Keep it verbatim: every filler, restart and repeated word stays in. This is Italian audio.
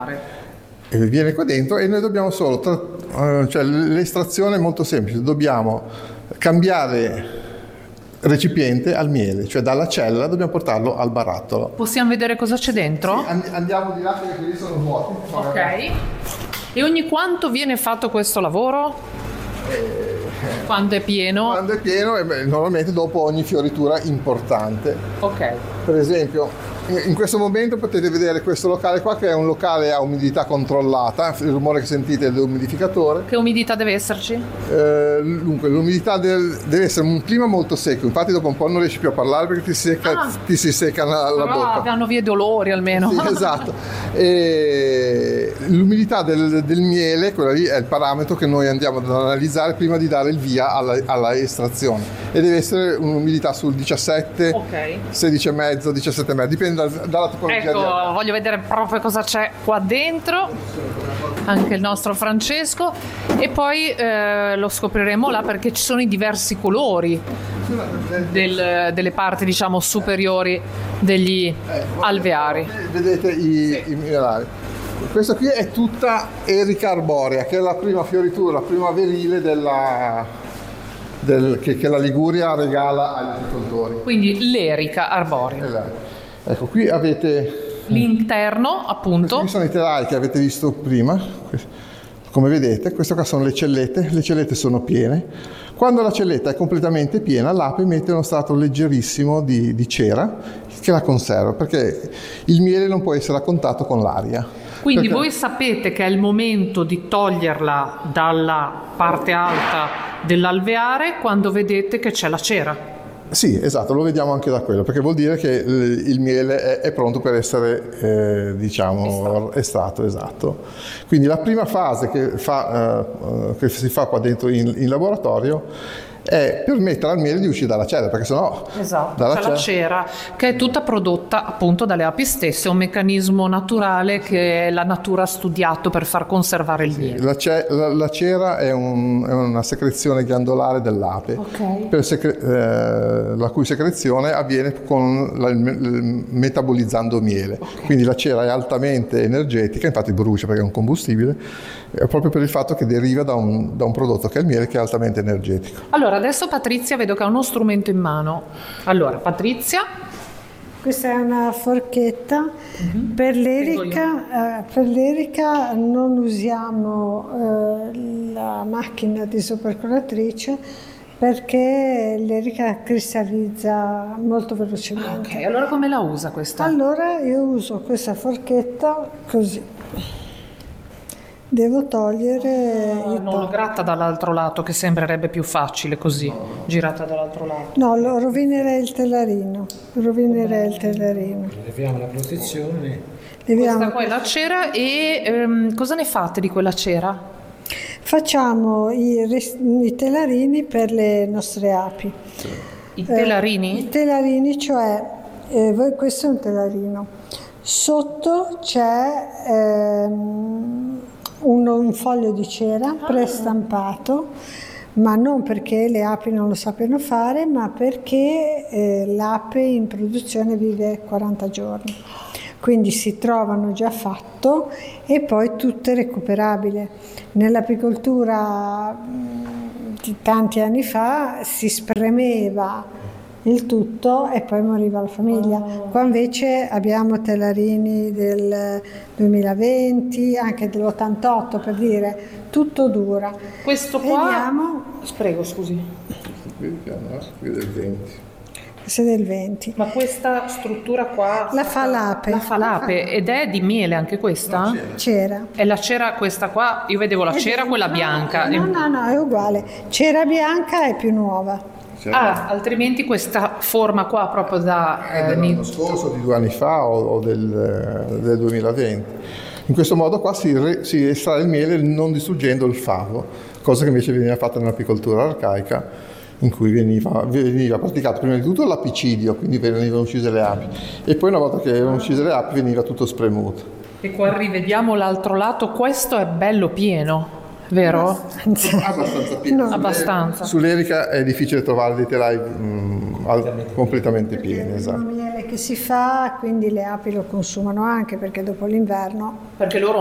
E viene qua dentro e noi dobbiamo solo, tra, cioè l'estrazione è molto semplice, dobbiamo cambiare recipiente al miele, cioè dalla cella dobbiamo portarlo al barattolo. Possiamo vedere cosa c'è dentro? Sì, andiamo di là perché quelli sono vuoti. Ok. E ogni quanto viene fatto questo lavoro? Eh, Quando è pieno? Quando è pieno e beh, normalmente dopo ogni fioritura importante. Ok. Per esempio, in questo momento potete vedere questo locale qua che è un locale a umidità controllata, il rumore che sentite è dell'umidificatore. Che umidità deve esserci? Eh, dunque, l'umidità del, deve essere un clima molto secco, infatti dopo un po' non riesci più a parlare perché ti, secca, ah, ti si secca la, la però bocca. hanno via dolori almeno. Sì, esatto. E l'umidità del, del miele, quella lì è il parametro che noi andiamo ad analizzare prima di dare il via alla, alla estrazione e deve essere un'umidità sul diciassette, Ok. sedici e mezzo, diciassette e mezzo, dipende dal, dalla tipologia. Ecco, di... voglio vedere proprio cosa c'è qua dentro, anche il nostro Francesco, e poi eh, lo scopriremo là perché ci sono i diversi colori del, delle parti, diciamo, superiori degli alveari. Vedete i, i minerali. Questa qui è tutta Erica arborea, che è la prima fioritura, la prima virile della, del, che, che la Liguria regala agli agricoltori. Quindi l'erica arborea. Esatto. Ecco, qui avete l'interno, appunto. Questi sono i telai che avete visto prima, come vedete. Queste qua sono le cellette, le cellette sono piene. Quando la celletta è completamente piena, l'ape mette uno strato leggerissimo di, di cera che la conserva, perché il miele non può essere a contatto con l'aria. Quindi perché... voi sapete che è il momento di toglierla dalla parte alta dell'alveare quando vedete che c'è la cera. Sì, esatto, lo vediamo anche da quello, perché vuol dire che il, il miele è, è pronto per essere, eh, diciamo, estratto. estratto, esatto. Quindi la prima fase che, fa, eh, che si fa qua dentro in, in laboratorio è permettere al miele di uscire dalla cella, perché sennò esatto, dalla c'è la cera che è tutta prodotta appunto dalle api stesse, un meccanismo naturale che la natura ha studiato per far conservare il miele. La, ce- la, la cera è, un, è una secrezione ghiandolare dell'ape, okay. per secre- eh, la cui secrezione avviene con la, il, il, metabolizzando miele. Okay. Quindi la cera è altamente energetica, infatti brucia perché è un combustibile, è proprio per il fatto che deriva da un, da un prodotto che è il miele, che è altamente energetico. Allora, adesso Patrizia vedo che ha uno strumento in mano. Allora, Patrizia. Questa è una forchetta. Uh-huh. Per l'erica, eh, per l'erica non usiamo eh, la macchina di supercolatrice perché l'erica cristallizza molto velocemente. Ok, allora come la usa questa? Allora io uso questa forchetta così. Devo togliere... No, non l'ho gratta dall'altro lato, che sembrerebbe più facile così, no. Girata dall'altro lato. No, lo rovinerei il tellarino, rovinerei il tellarino. Leviamo la protezione. Leviamo. Questa qua è la cera e ehm, cosa ne fate di quella cera? Facciamo i, i tellarini per le nostre api. I tellarini? Eh, I tellarini, cioè, eh, questo è un tellarino. Sotto c'è... Ehm, Un, un foglio di cera prestampato, ma non perché le api non lo sappiano fare, ma perché eh, l'ape in produzione vive quaranta giorni, quindi si trovano già fatto e poi tutto è recuperabile. Nell'apicoltura di tanti anni fa si spremeva il tutto e poi moriva la famiglia. Qua invece abbiamo tellarini del duemilaventi, anche dell'ottantotto, per dire, tutto dura. Questo qua... Vediamo. Prego, scusi. Qui è del venti. Questo è del venti. Ma questa struttura qua... La fa l'ape. La fa l'ape ed è di miele anche questa? Cera. È la cera questa qua? Io vedevo la È cera, dentro, quella bianca. No, no, no, è uguale. Cera bianca è più nuova. Ah, altrimenti questa forma qua proprio da... È dell'anno scorso, di due anni fa o, o del, del duemilaventi. In questo modo qua si, re, si estrae il miele non distruggendo il favo, cosa che invece veniva fatta nell'apicoltura arcaica, in cui veniva, veniva praticato prima di tutto l'apicidio, quindi venivano uccise le api, e poi una volta che erano uccise le api veniva tutto spremuto. E qua rivediamo l'altro lato, questo è bello pieno. Vero? Abbastanza pieno. No. Abbastanza. Sull'erica è difficile trovare dei telai mh, al, completamente pieni. Perché esatto. il miele che si fa, quindi le api lo consumano anche perché dopo l'inverno Perché loro